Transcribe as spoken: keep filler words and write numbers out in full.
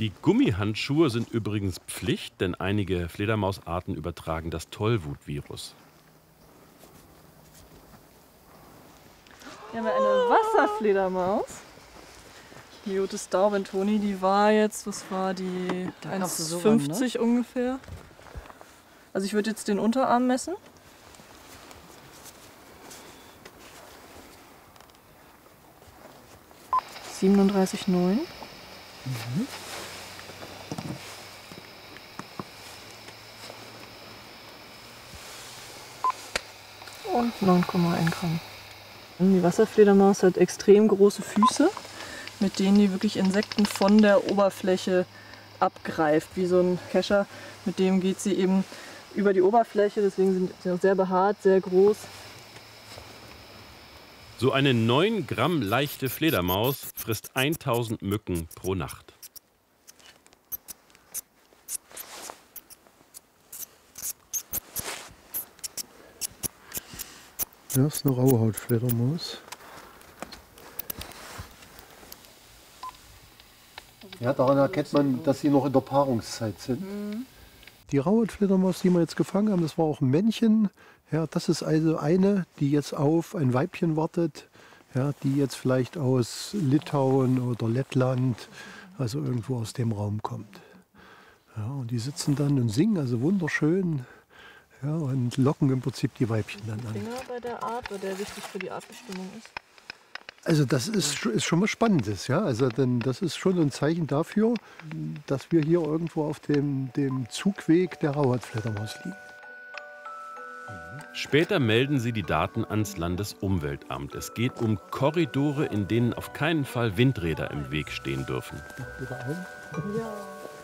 Die Gummihandschuhe sind übrigens Pflicht, denn einige Fledermausarten übertragen das Tollwutvirus. Hier haben wir eine Wasserfledermaus. Hyotis daubentoni, die war jetzt, was war die, eins Komma fünfzig ne? ungefähr. Also ich würde jetzt den Unterarm messen. siebenunddreißig Komma neun. Mhm. Und neun Komma eins Gramm. Die Wasserfledermaus hat extrem große Füße, mit denen die wirklich Insekten von der Oberfläche abgreift. Wie so ein Kescher, mit dem geht sie eben über die Oberfläche, deswegen sind sie auch sehr behaart, sehr groß. So eine neun Gramm leichte Fledermaus frisst tausend Mücken pro Nacht. Das ist eine Rauhautfledermaus. Ja, daran erkennt man, dass sie noch in der Paarungszeit sind. Die Rauhautfledermaus, die wir jetzt gefangen haben, das war auch ein Männchen. Ja, das ist also eine, die jetzt auf ein Weibchen wartet, ja, die jetzt vielleicht aus Litauen oder Lettland, also irgendwo aus dem Raum kommt. Ja, und die sitzen dann und singen, also wunderschön. Ja, und locken im Prinzip die Weibchen dann an. Finger bei der Art, weil der wichtig für die Artbestimmung ist. Also das ist, ist schon was Spannendes, ja. Also denn das ist schon ein Zeichen dafür, dass wir hier irgendwo auf dem, dem Zugweg der Rauhautfledermaus liegen. Später melden sie die Daten ans Landesumweltamt. Es geht um Korridore, in denen auf keinen Fall Windräder im Weg stehen dürfen. Ja.